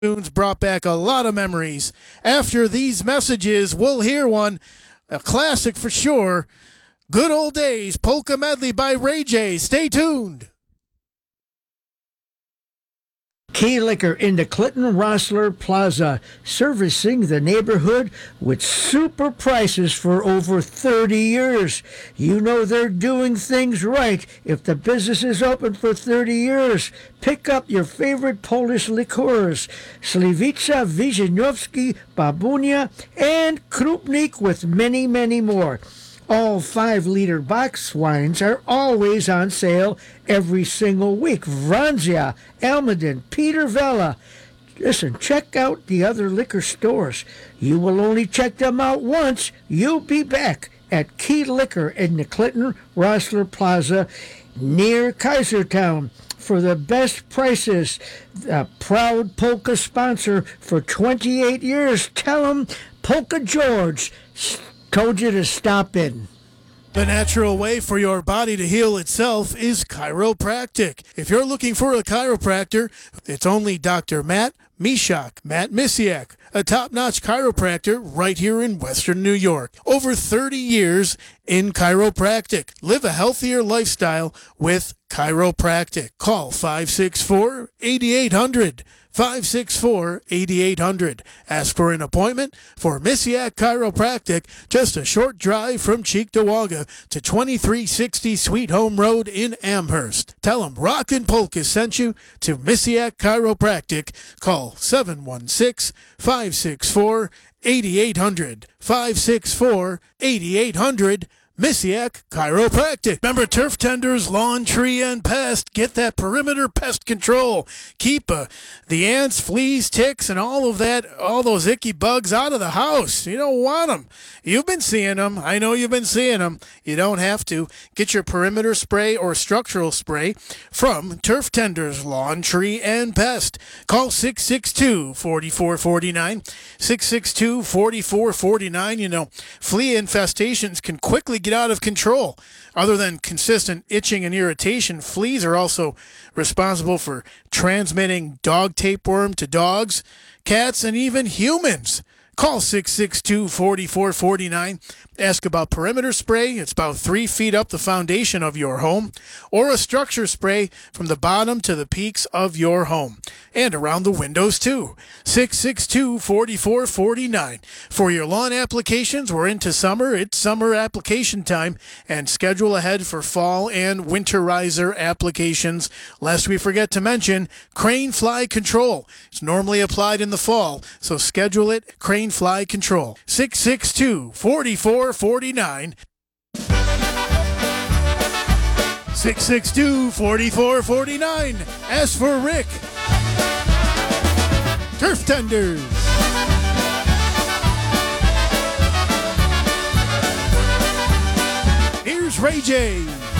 Tunes brought back a lot of memories. After these messages, we'll hear one, a classic for sure. Good Old Days, Polka Medley by Ray J. Stay tuned. Key Liquor in the Clinton Rossler Plaza, servicing the neighborhood with super prices for over 30 years. You know they're doing things right if the business is open for 30 years. Pick up your favorite Polish liqueurs, Sliwica, Wyżynowski, Babunia, and Krupnik, with many, many more. All 5-liter box wines are always on sale every single week. Franzia, Almaden, Peter Vella. Listen, check out the other liquor stores. You will only check them out once. You'll be back at Key Liquor in the Clinton Rossler Plaza near Kaisertown for the best prices. A proud polka sponsor for 28 years. Tell them Polka George told you to stop in. The natural way for your body to heal itself is chiropractic. If you're looking for a chiropractor, it's only Dr. Matt Misiak, a top-notch chiropractor right here in Western New York. Over 30 years in chiropractic. Live a healthier lifestyle with chiropractic. Call 564-8800. 564-8800. Ask for an appointment for Misiak Chiropractic, just a short drive from Cheektowaga to 2360 Sweet Home Road in Amherst. Tell them Rockin' Polka sent you to Misiak Chiropractic. Call 716-564-8800. 564-8800. Misiak Chiropractic. Remember Turf Tenders, Lawn, Tree, and Pest. Get that perimeter pest control. Keep the ants, fleas, ticks, and all of that, all those icky bugs out of the house. You don't want them. You've been seeing them. I know you've been seeing them. You don't have to. Get your perimeter spray or structural spray from Turf Tenders, Lawn, Tree, and Pest. Call 662-4449. 662-4449. You know, flea infestations can quickly get out of control. Other than consistent itching and irritation, fleas are also responsible for transmitting dog tapeworm to dogs, cats, and even humans. Call 662-4449. Ask about perimeter spray. It's about 3 feet up the foundation of your home, or a structure spray from the bottom to the peaks of your home and around the windows too. 662-4449. For your lawn applications, we're into summer. It's summer application time, and schedule ahead for fall and winterizer applications. Lest we forget to mention Crane Fly Control. It's normally applied in the fall, so schedule it. Crane Fly Control. 662-4449. 662-4449. Ask for Rick. Turf Tenders. Here's Ray J.